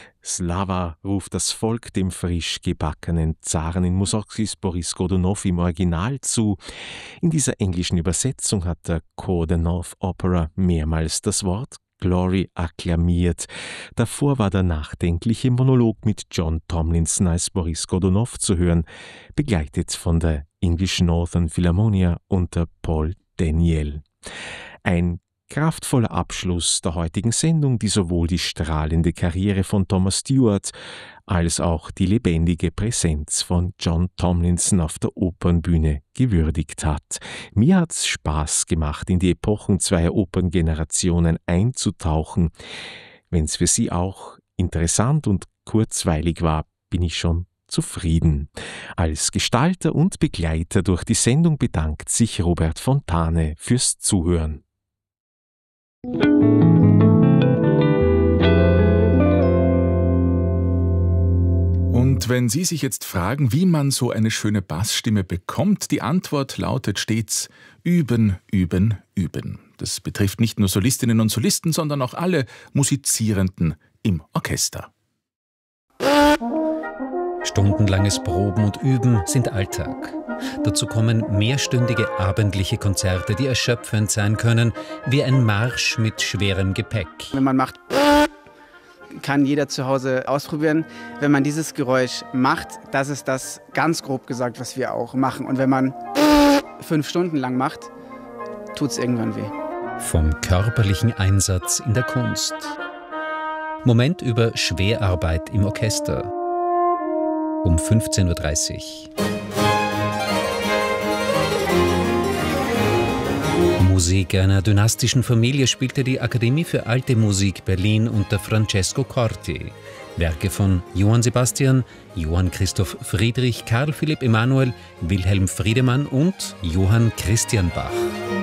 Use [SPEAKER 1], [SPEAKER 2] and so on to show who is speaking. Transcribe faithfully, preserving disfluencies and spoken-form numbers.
[SPEAKER 1] Slava ruft das Volk dem frisch gebackenen Zaren in Mussorgskis Boris Godunow im Original zu. In dieser englischen Übersetzung hat der Chor der North Opera mehrmals das Wort Glory akklamiert. Davor war der nachdenkliche Monolog mit John Tomlinson als Boris Godunow zu hören, begleitet von der English Northern Philharmonia unter Paul Daniel. Ein kraftvoller Abschluss der heutigen Sendung, die sowohl die strahlende Karriere von Thomas Stewart als auch die lebendige Präsenz von John Tomlinson auf der Opernbühne gewürdigt hat. Mir hat's Spaß gemacht, in die Epochen zweier Operngenerationen einzutauchen. Wenn's für Sie auch interessant und kurzweilig war, bin ich schon zufrieden. Als Gestalter und Begleiter durch die Sendung bedankt sich Robert Fontane fürs Zuhören.
[SPEAKER 2] Und wenn Sie sich jetzt fragen, wie man so eine schöne Bassstimme bekommt, die Antwort lautet stets üben, üben, üben. Das betrifft nicht nur Solistinnen und Solisten, sondern auch alle Musizierenden im Orchester.
[SPEAKER 3] Stundenlanges Proben und Üben sind Alltag. Dazu kommen mehrstündige abendliche Konzerte, die erschöpfend sein können, wie ein Marsch mit schwerem Gepäck.
[SPEAKER 4] Wenn man macht, kann jeder zu Hause ausprobieren. Wenn man dieses Geräusch macht, das ist das, ganz grob gesagt, was wir auch machen. Und wenn man fünf Stunden lang macht, tut es irgendwann weh.
[SPEAKER 3] Vom körperlichen Einsatz in der Kunst. Moment über Schwerarbeit im Orchester. Um fünfzehn Uhr dreißig. Musik einer dynastischen Familie spielte die Akademie für Alte Musik Berlin unter Francesco Corti. Werke von Johann Sebastian, Johann Christoph Friedrich, Karl Philipp Emanuel, Wilhelm Friedemann und Johann Christian Bach.